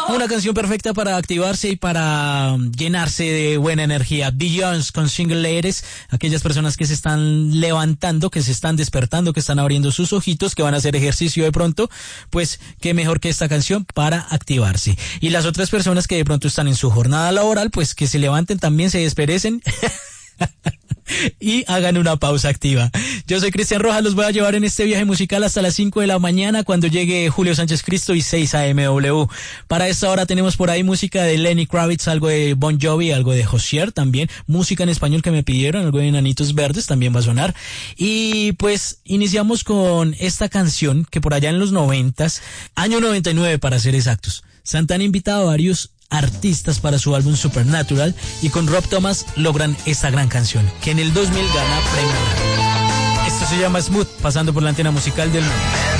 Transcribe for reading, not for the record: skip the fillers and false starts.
Una canción perfecta para activarse y para llenarse de buena energía. Beyoncé con Single Ladies, aquellas personas que se están levantando, que se están despertando, que están abriendo sus ojitos, que van a hacer ejercicio de pronto, pues qué mejor que esta canción para activarse. Y las otras personas que de pronto están en su jornada laboral, pues que se levanten también, se desperecen y hagan una pausa activa. Yo soy Cristian Rojas, los voy a llevar en este viaje musical hasta las 5 de la mañana cuando llegue Julio Sánchez Cristo y 6 AMW. Para esta hora tenemos por ahí música de Lenny Kravitz, algo de Bon Jovi, algo de Hozier también, música en español que me pidieron, algo de Enanitos Verdes también va a sonar. Y pues iniciamos con esta canción que por allá en los 90s, año 99 para ser exactos, Santana ha invitado a varios artistas para su álbum Supernatural y con Rob Thomas logran esta gran canción que en el 2000 gana premio. Esto se llama Smooth, pasando por la antena musical del mundo.